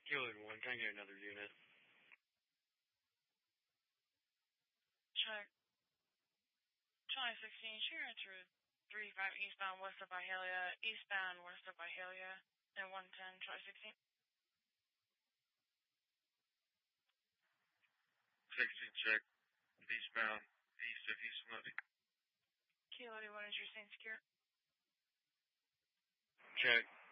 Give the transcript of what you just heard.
Kilo 1, try and get another unit. Check. 2016, Shearer to 35 eastbound west of Byhalia, eastbound west of Byhalia, and 110, try 16. 16, check. Eastbound, east of East Moody. Kilo 1 is your scene secure. Check.